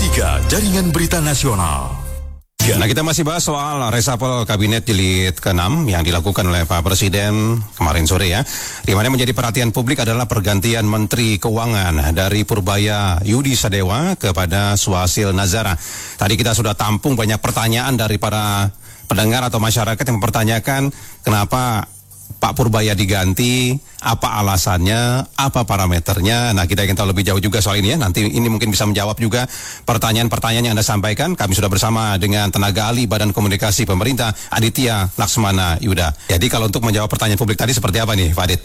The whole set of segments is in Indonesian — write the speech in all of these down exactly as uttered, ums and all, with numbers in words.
tiga Jaringan Berita Nasional. Nah, kita masih bahas soal reshuffle kabinet jilid keenam yang dilakukan oleh Pak Presiden kemarin sore ya. Di mana menjadi perhatian publik adalah pergantian Menteri Keuangan dari Purbaya Yudi Sadewa kepada Suhasil Nazara. Tadi kita sudah tampung banyak pertanyaan dari para pendengar atau masyarakat yang mempertanyakan kenapa Pak Purbaya diganti, apa alasannya, apa parameternya. Nah, kita ingin tahu lebih jauh juga soal ini ya. Nanti ini mungkin bisa menjawab juga pertanyaan-pertanyaan yang Anda sampaikan. Kami sudah bersama dengan tenaga ahli Badan Komunikasi Pemerintah, Aditya Laksmana Yuda. Jadi kalau untuk menjawab pertanyaan publik tadi seperti apa nih, Pak Adit?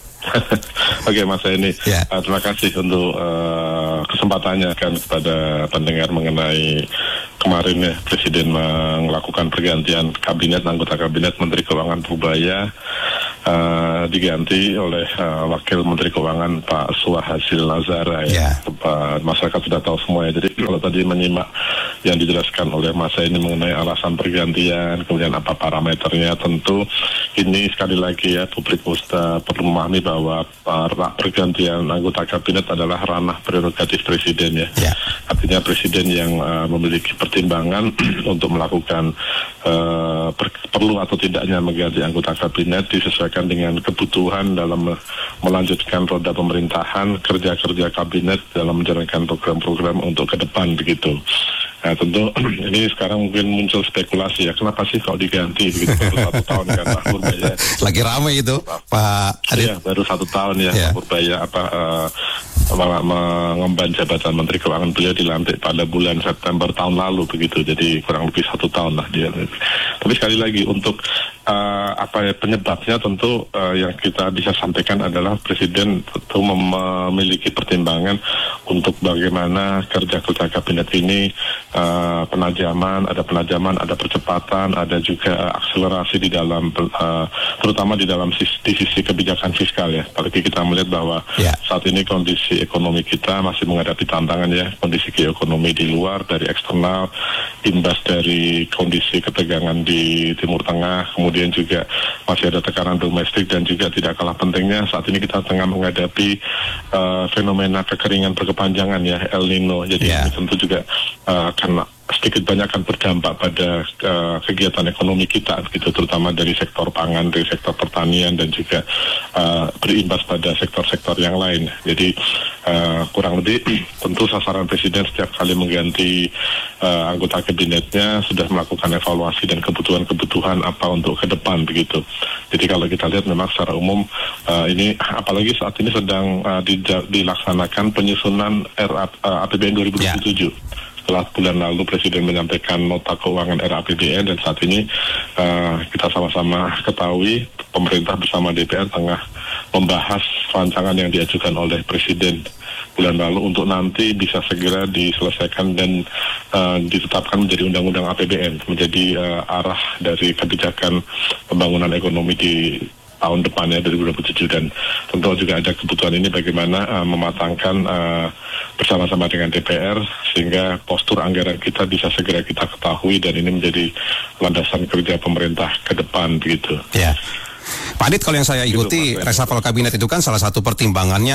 Oke, Mas ini ya. uh, terima kasih untuk uh, kesempatannya kan kepada pendengar mengenai kemarin ya Presiden melakukan pergantian kabinet, anggota kabinet Menteri Keuangan Purbaya uh, diganti oleh uh, Wakil Menteri Keuangan Pak Suhasil Nazara ya. Yeah. Masyarakat sudah tahu semua ya. Jadi kalau tadi menyimak yang dijelaskan oleh Mas ini mengenai alasan pergantian, kemudian apa parameternya, tentu ini sekali lagi ya publik musta perlu memahami bahwa uh, pergantian anggota kabinet adalah ranah prerogatif Presiden ya. Yeah. Artinya Presiden yang uh, memiliki pertimbangan untuk melakukan uh, per, perlu atau tidaknya mengganti anggota kabinet disesuaikan dengan kebutuhan dalam melanjutkan roda pemerintahan, kerja-kerja kabinet dalam menjalankan program-program untuk ke depan begitu. Nah tentu ini sekarang mungkin muncul spekulasi ya, kenapa sih kalau diganti begitu baru satu tahun kan Pak Purbaya. Lagi ramai itu Pak Adit. Iya, baru satu tahun ya yeah. Pak Purbaya apa uh, mengemban jabatan Menteri Keuangan. Beliau dilantik pada bulan September tahun lalu begitu, jadi kurang lebih satu tahun lah dia. Tapi sekali lagi untuk uh, apa ya penyebabnya tentu uh, yang kita bisa sampaikan adalah Presiden tentu memiliki pertimbangan untuk bagaimana kerja-kerja kabinet ini uh, penajaman, ada penajaman, ada percepatan, ada juga uh, akselerasi di dalam uh, terutama di dalam sisi, di sisi kebijakan fiskal ya. Apalagi kita melihat bahwa yeah. saat ini kondisi ekonomi kita masih menghadapi tantangan ya, kondisi geoekonomi di luar, dari eksternal, imbas dari kondisi ketegangan di Timur Tengah, kemudian juga masih ada tekanan domestik, dan juga tidak kalah pentingnya saat ini kita tengah menghadapi uh, fenomena kekeringan berkepanjangan ya, El Nino. Jadi yeah. ini tentu juga uh, akan sedikit banyak akan berdampak pada uh, kegiatan ekonomi kita gitu, terutama dari sektor pangan, dari sektor pertanian, dan juga uh, berimbas pada sektor-sektor yang lain. Jadi uh, kurang lebih tentu sasaran Presiden setiap kali mengganti uh, anggota kabinetnya sudah melakukan evaluasi dan kebutuhan-kebutuhan apa untuk ke depan begitu. Jadi kalau kita lihat memang secara umum uh, ini apalagi saat ini sedang uh, dilaksanakan penyusunan R A, uh, A P B N dua ribu dua puluh tujuh. Yeah. Setelah bulan lalu Presiden menyampaikan nota keuangan R A P B N, dan saat ini uh, kita sama-sama ketahui pemerintah bersama D P R tengah membahas rancangan yang diajukan oleh Presiden bulan lalu untuk nanti bisa segera diselesaikan dan uh, ditetapkan menjadi undang-undang A P B N, menjadi uh, arah dari kebijakan pembangunan ekonomi di tahun depannya dua ribu dua puluh tujuh. Dan tentu juga ada kebutuhan ini bagaimana uh, mematangkan uh, bersama-sama dengan D P R sehingga postur anggaran kita bisa segera kita ketahui, dan ini menjadi landasan kerja pemerintah ke depan begitu. Ya. Pak Adit, kalau yang saya ikuti reshuffle kabinet itu kan salah satu pertimbangannya